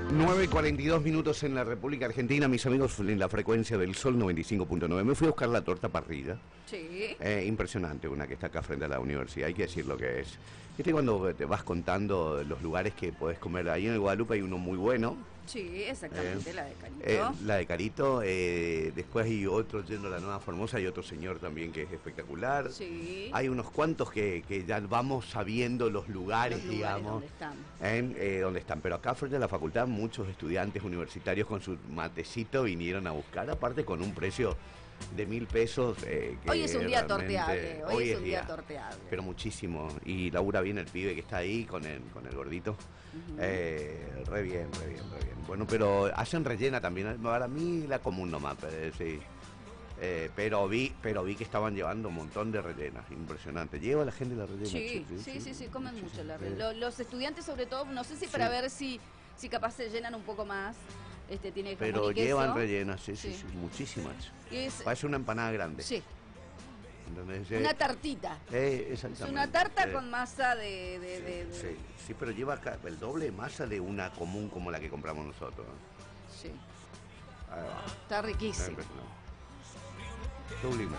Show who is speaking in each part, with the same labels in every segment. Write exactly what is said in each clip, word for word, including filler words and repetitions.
Speaker 1: nueve y cuarenta y dos minutos en la República Argentina, mis amigos, en la frecuencia del Sol noventa y cinco punto nueve. Me fui a buscar la torta parrilla.
Speaker 2: Sí.
Speaker 1: Eh, impresionante, una que está acá frente a la universidad, hay que decir lo que es. Viste cuando te vas contando los lugares que podés comer, ahí en el Guadalupe hay uno muy bueno.
Speaker 2: Sí, exactamente, eh, la de Carito.
Speaker 1: Eh, la de Carito, eh, después hay otro yendo a la Nueva Formosa, hay otro señor también que es espectacular.
Speaker 2: Sí.
Speaker 1: Hay unos cuantos que, que ya vamos sabiendo los lugares,
Speaker 2: los lugares
Speaker 1: digamos,
Speaker 2: donde están.
Speaker 1: En, eh, donde están. Pero acá frente a la facultad muchos estudiantes universitarios con su matecito vinieron a buscar, aparte con un precio de mil pesos. Eh, que
Speaker 2: hoy es un día
Speaker 1: realmente,
Speaker 2: torteable, hoy, hoy es un día, día torteable.
Speaker 1: Pero muchísimo. Y labura bien el pibe que está ahí con el, con el gordito. Uh-huh. eh, re bien, re bien, re bien. Bueno, pero hacen rellena también. Para mí la común nomás, pero, sí. Eh, pero vi pero vi que estaban llevando un montón de rellenas, impresionante. ¿Lleva la gente la rellena?
Speaker 2: Sí, sí, sí, sí, sí, comen mucho, mucho la rellena. Los estudiantes sobre todo, no sé si para sí. ver si, si capaz se llenan un poco más. Este, tiene
Speaker 1: pero
Speaker 2: y queso.
Speaker 1: Llevan rellenas, sí, sí, sí, sí, muchísimas.
Speaker 2: Es,
Speaker 1: parece una empanada grande.
Speaker 2: Sí.
Speaker 1: Entonces,
Speaker 2: una tartita.
Speaker 1: Eh, exactamente.
Speaker 2: Es una tarta
Speaker 1: eh,
Speaker 2: con masa de... de,
Speaker 1: sí,
Speaker 2: de, de...
Speaker 1: Sí, sí, pero lleva acá el doble de masa de una común como la que compramos nosotros.
Speaker 2: Sí. Ah, está riquísimo.
Speaker 1: Sublime.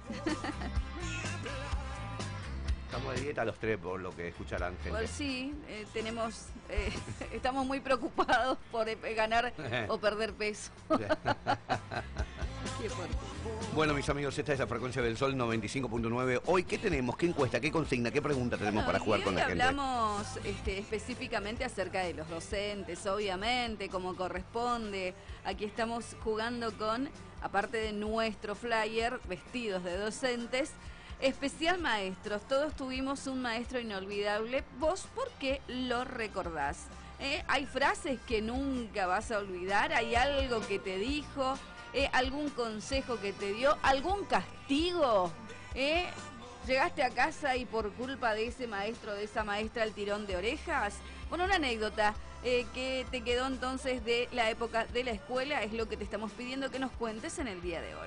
Speaker 1: Estamos de dieta los tres, por lo que escucharán, gente.
Speaker 2: Pues sí, eh, tenemos, eh, estamos muy preocupados por eh, ganar o perder peso. Qué fuerte.
Speaker 1: Bueno, mis amigos, esta es la frecuencia del Sol noventa y cinco punto nueve. Hoy, ¿qué tenemos? ¿Qué encuesta? ¿Qué consigna? ¿Qué pregunta tenemos
Speaker 2: bueno,
Speaker 1: para jugar con la gente?
Speaker 2: Hablamos este, específicamente acerca de los docentes, obviamente, como corresponde. Aquí estamos jugando con, aparte de nuestro flyer, vestidos de docentes, especial maestros. Todos tuvimos un maestro inolvidable. ¿Vos por qué lo recordás? ¿Eh? ¿Hay frases que nunca vas a olvidar? ¿Hay algo que te dijo? ¿Eh? ¿Algún consejo que te dio? ¿Algún castigo? ¿Eh? ¿Llegaste a casa y por culpa de ese maestro, de esa maestra, el tirón de orejas? Bueno, una anécdota eh, que te quedó entonces de la época de la escuela es lo que te estamos pidiendo que nos cuentes en el día de hoy.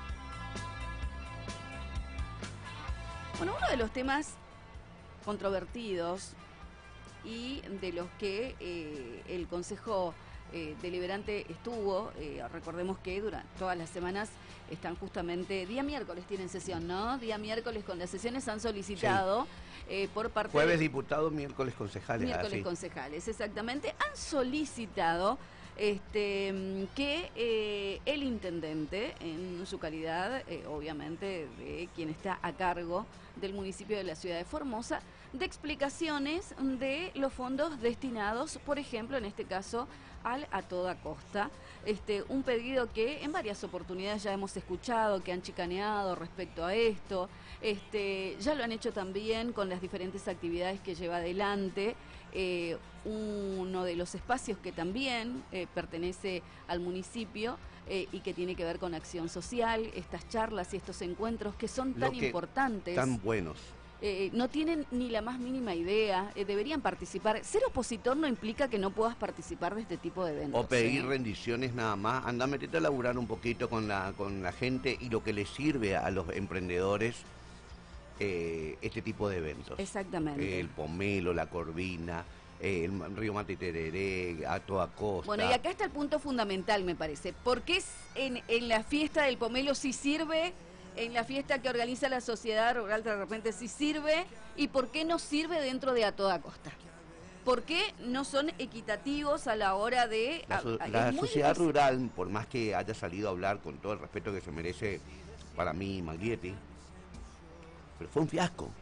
Speaker 2: Bueno, uno de los temas controvertidos y de los que eh, el Consejo eh, Deliberante estuvo, eh, recordemos que durante todas las semanas están justamente, día miércoles tienen sesión, ¿no? Día miércoles con las sesiones han solicitado sí. eh, por parte...
Speaker 1: Jueves de, diputados, miércoles concejales.
Speaker 2: Miércoles
Speaker 1: así.
Speaker 2: concejales, exactamente. Han solicitado este que eh, el intendente, en su calidad, eh, obviamente, de quien está a cargo del municipio de la ciudad de Formosa, de explicaciones de los fondos destinados, por ejemplo, en este caso, al A Toda Costa. Este, un pedido que en varias oportunidades ya hemos escuchado, que han chicaneado respecto a esto. Este, ya lo han hecho también con las diferentes actividades que lleva adelante. Eh, uno de los espacios que también eh, pertenece al municipio eh, y que tiene que ver con acción social, estas charlas y estos encuentros que son tan que importantes.
Speaker 1: Tan buenos.
Speaker 2: Eh, no tienen ni la más mínima idea, eh, deberían participar. Ser opositor no implica que no puedas participar de este tipo de eventos.
Speaker 1: O pedir
Speaker 2: ¿eh?
Speaker 1: rendiciones nada más. Anda, metete a laburar un poquito con la, con la gente y lo que les sirve a los emprendedores eh, este tipo de eventos.
Speaker 2: Exactamente.
Speaker 1: El pomelo, la corvina, eh, el río Mate y Tereré, A Toda Costa.
Speaker 2: Bueno, y acá está el punto fundamental, me parece. ¿Por qué en, en la fiesta del pomelo sí sirve? En la fiesta que organiza la Sociedad Rural de repente sí sirve, y por qué no sirve dentro de A Toda Costa. ¿Por qué no son equitativos a la hora de...
Speaker 1: La, so, la Sociedad difícil. Rural, por más que haya salido a hablar con todo el respeto que se merece para mí Maglietti, pero fue un fiasco.